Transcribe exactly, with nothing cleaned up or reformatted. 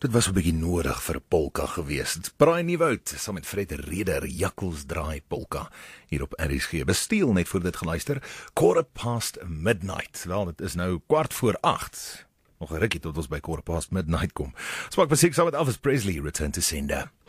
Dit was 'n bietjie nodig vir 'n polka gewees. Dit's Braai Nieuwoud, saam met Fred Reder, Jakkels Draai Polka, hier op R S G. Bestiel net voor dit geluister, Quarter Past Midnight. Wel, dit is nou kwart voor agt. Nog 'n rukkie tot ons by Quarter Past Midnight kom. Smaak musiek saam met Elvis Presley, Return to Sender.